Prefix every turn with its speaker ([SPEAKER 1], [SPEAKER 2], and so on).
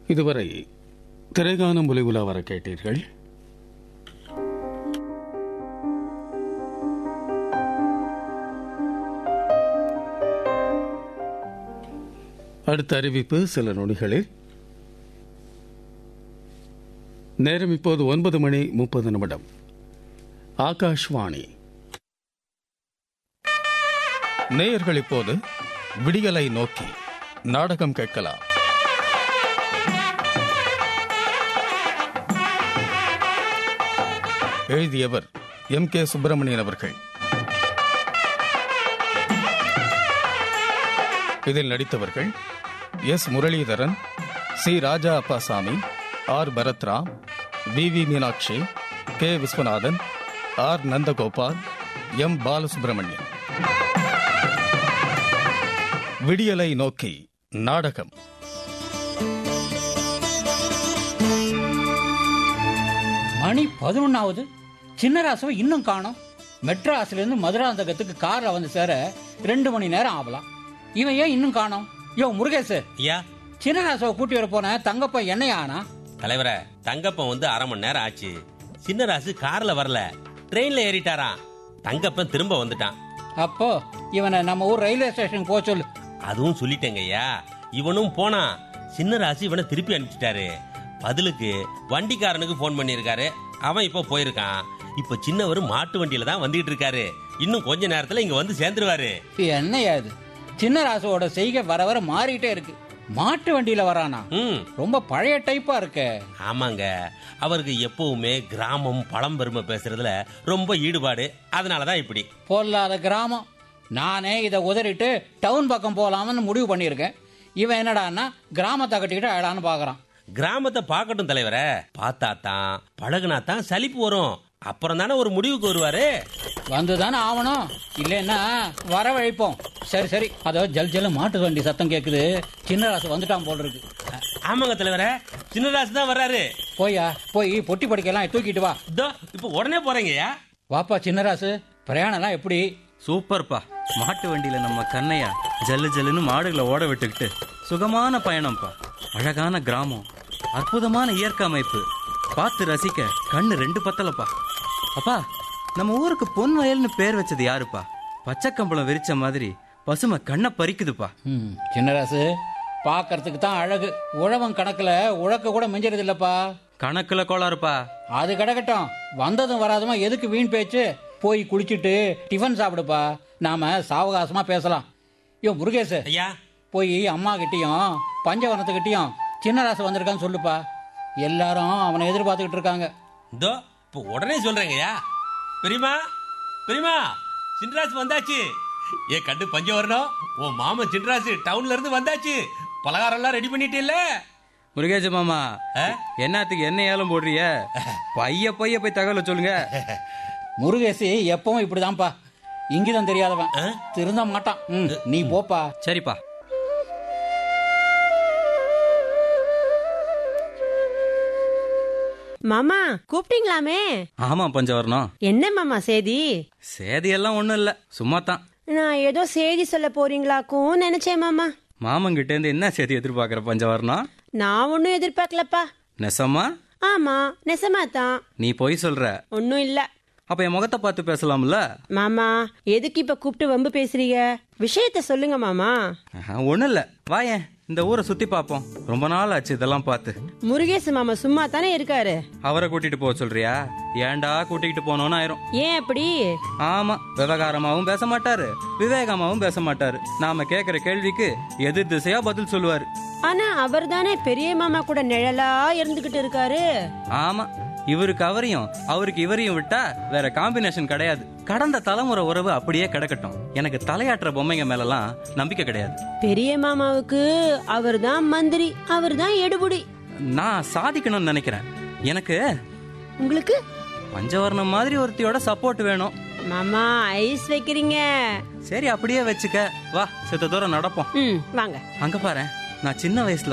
[SPEAKER 1] இதுவரை திரைகானம் ஒலி உலா வர கேட்டீர்கள். அடுத்த அறிவிப்பு சில நொடிகளில். நேரம் இப்போது 9:30. ஆகாஷ்வாணி. நேயர்கள் இப்போது விடியலை நோக்கி நாடகம் கேட்கலாம். எழுதியவர் M.K. சுப்பிரமணியன் அவர்கள். இதில் நடித்தவர்கள் S. Muralidharan, C. Raja Appasamy, R. Bharathram, we. Meenakshi, K. Viswanathan, R. Nandagopal, M. Balasubramanian. விடியலை நோக்கி நாடகம்.
[SPEAKER 2] மணி 11. சின்னராசுவை இன்னும் காணோம். மெட்ராஸ்லேருந்து மதுராந்தகத்துக்கு காரில் வந்து சேர 2 மணி நேரம் ஆகலாம். இவன் ஏன் இன்னும் காணோம்? யோ முருகேசு,
[SPEAKER 3] ஐயா,
[SPEAKER 2] சின்னராசுவை கூட்டி வர போன தங்கப்ப என்னையா ஆனா?
[SPEAKER 3] தலைவர, தங்கப்பன் வந்து 1/2 மணி நேரம் ஆச்சு. சின்னராசு கார்ல வரல, ட்ரெயின்ல ஏறிட்டாராம். தங்கப்பன் திரும்ப வந்துட்டான்.
[SPEAKER 2] அப்போ இவனை நம்ம ஊர் ரயில்வே ஸ்டேஷன் போக சொல்லு.
[SPEAKER 3] அதுவும் சொல்லிட்டேங்க ஐயா. இவனும் போனா. சின்னராசு இவனை திருப்பி அனுப்பிச்சிட்டாரு. பதிலுக்கு வண்டிக்காரனுக்கு போன் பண்ணிருக்காரு. அவன் இப்ப போயிருக்கான். இப்ப சின்னவர் மாட்டு வண்டியில தான் வந்துட்டு இருக்காரு. இன்னும் கொஞ்ச நேரத்துல இங்க வந்து சேர்ந்துருவாரு.
[SPEAKER 2] என்னையா இது? சின்னராசுவோட செய்கை வர வர மாறிட்டே இருக்கு. மாட்டு வண்டியில வரானா? ரொம்ப பழைய டைப்பா இருக்கு.
[SPEAKER 3] ஆமாங்க, அவருக்கு எப்பவுமே கிராமம் பழம்பெருமை பேசுறதுல ரொம்ப ஈடுபாடு. அதனாலதான் இப்படி.
[SPEAKER 2] பொல்லாத கிராமம். நானே இதை உதறிட்டு டவுன் பக்கம் போலாம்னு முடிவு பண்ணியிருக்கேன். இவன் என்னடான்னா கிராமத்தை கட்டிக்கிட்டு அழகான்னு பாக்குறான்.
[SPEAKER 3] கிராமத்தை பார்க்கட்டும் தலைவர. பார்த்தா தான் பழகுனா தான் சலிப்பு வரும். அப்புறம் தானே ஒரு முடிவுக்கு வருவாரு.
[SPEAKER 2] வந்துதானே ஆவணும், இல்லைன்னா வரவழைப்போம். சரி சரி, அதோ ஜல் ஜல் மாட்டு வண்டி சத்தம் கேக்குது. சின்னராசு வந்துட்டான் போல் இருக்கு.
[SPEAKER 3] ஆமாங்க தலைவர, சின்னராசு தான் வர்றாரு.
[SPEAKER 2] போய் பொட்டி படிக்கலாம் தூக்கிட்டு வா.
[SPEAKER 3] இப்ப உடனே போறீங்கயா?
[SPEAKER 2] வாப்பா சின்னராசு, பிரயாணம்லாம் எப்படி?
[SPEAKER 4] சூப்பர்ப்பா. மாட்டு வண்டியில நம்ம கண்ணையா ஜல்லு ஜல்லுன்னு மாடுகளை ஓட விட்டுக்கிட்டு சுகமான பயணம்ப்பா. அழகான கிராமம், அற்புதமான இயற்கை அமைப்பு, பார்த்து ரசிக்க கண்ணு 2 பத்தலப்பா. அப்பா, நம்ம ஊருக்கு பொன் வயல்னு பேர் வச்சது யாருப்பா? பச்சைக்கம்பளம் விரிச்ச மாதிரி பசுமை கண்ணை பறிக்குதுப்பா.
[SPEAKER 2] சின்னராசு, பாக்கிறதுக்கு தான் அழகு. உழவன் கணக்குல உழக்க கூட மிஞ்சறது இல்லப்பா.
[SPEAKER 4] கணக்குல கோளாறுப்பா.
[SPEAKER 2] அது கிடக்கட்டும், வந்ததும் வராதுமா எதுக்கு வீண் பேச்சு? போய் குளிச்சுட்டு டிஃபன் சாப்பிடுப்பா. நாம சாவகாசமா பேசலாம். யோ முருகேசு,
[SPEAKER 3] ஐயா,
[SPEAKER 2] போய் அம்மா கிட்டையும் பஞ்சவனத்துக்கிட்டையும் சின்னராசு வந்திருக்கான்னு சொல்லுப்பா. எல்லாரும் அவனை எதிர்பார்த்துக்கிட்டு இருக்காங்க.
[SPEAKER 3] இப்ப உடனே சொல்றேங்கய்யா. பெரியமா, பெரியமா, சின்னராசு வந்தாச்சு. ஏன் கண்டு பஞ்சம் வரணும். உன் மாமன் சின்னராசு டவுன்ல இருந்து வந்தாச்சு. பலகாரம் எல்லாம் ரெடி பண்ணிட்டு இல்ல?
[SPEAKER 4] முருகேச மாமா, என்னத்துக்கு என்ன ஏலம் போடுறிய? பைய போய் தகவல சொல்லுங்க.
[SPEAKER 2] முருகேசி எப்பவும் இப்படிதான்ப்பா, இங்கிதான் தெரியாதவன், திருந்த மாட்டான். நீ போப்பா.
[SPEAKER 4] சரிப்பா.
[SPEAKER 5] மாமா கூப்பிட்டீங்களாமே?
[SPEAKER 4] ஆமா பஞ்சவர்ணம்.
[SPEAKER 5] என்ன மாமா சேதி?
[SPEAKER 4] சேதி எல்லாம் ஒண்ணும் இல்ல, சும்மா தான்.
[SPEAKER 5] நான் ஏதோ சேதி சொல்ல போறீங்களாக்கும் நினைச்சேன் மாமா.
[SPEAKER 4] மாமன் கிட்ட இருந்து என்ன சேதி எதிர்பார்க்கற பஞ்சவர்ணம்?
[SPEAKER 5] நான் ஒன்னும் எதிர்பார்க்கலப்பா.
[SPEAKER 4] நெசமா?
[SPEAKER 5] ஆமா நெசமா தான்.
[SPEAKER 4] நீ போய் சொல்ற?
[SPEAKER 5] ஒன்னும் இல்ல.
[SPEAKER 4] அப்ப என் முகத்தை பார்த்து பேசலாம்ல?
[SPEAKER 5] மாமா எதுக்கு இப்ப கூப்பிட்டு வம்பு பேசுறீங்க? விஷயத்த சொல்லுங்க மாமா.
[SPEAKER 4] ஒண்ணும் இல்ல, வாயேன் இந்த ஊரை சுத்தி பாப்போம். ரொம்ப நாள் ஆச்சு இதெல்லாம் பார்த்து.
[SPEAKER 5] முருகேசு மாமா சும்மா தானே இருக்காரு.
[SPEAKER 4] அவரை கூட்டிட்டு போக சொல்றியா? ஏன்டா கூட்டிட்டு போனோன்னு ஆயிரும்.
[SPEAKER 5] ஏன் அப்படி?
[SPEAKER 4] ஆமா, விவகாரமாவும் பேச மாட்டாரு, விவேகமாவும் பேச மாட்டாரு. நாம கேக்குற கேள்விக்கு எதிர் திசையா பதில் சொல்லுவாரு.
[SPEAKER 5] ஆனா அவர் தானே பெரிய மாமா கூட நிழலா இருந்துகிட்டு இருக்காரு.
[SPEAKER 4] ஆமா, இவருக்கு அவரையும் அவருக்கு இவரையும் விட்டா வேற காம்பினேஷன் கிடையாது. கடந்த தலைமுறை உறவு அப்படியே கிடக்கட்டும். எனக்கு தலையாட்டுற பொம்மைங்க மேலலாம் நம்பிக்கை கிடையாது.
[SPEAKER 5] பெரிய மாமாவுக்கு அவர் தான் மந்திரி, அவர் தான் எடுபுடி.
[SPEAKER 4] நான் சாதிக்கணும்னு நினைக்கிறேன். எனக்கு
[SPEAKER 5] உங்களுக்கு
[SPEAKER 4] பஞ்சவர்ணம் மாதிரி ஒருத்தியோட சப்போர்ட் வேணும்.
[SPEAKER 5] மாமா ஐஸ் வைக்கிறீங்க.
[SPEAKER 4] சரி அப்படியே வச்சுக்க. வா, சித்த தூரம் நடப்போம்.
[SPEAKER 5] வாங்க.
[SPEAKER 4] அங்க பாரு, நான் சின்ன வயசுல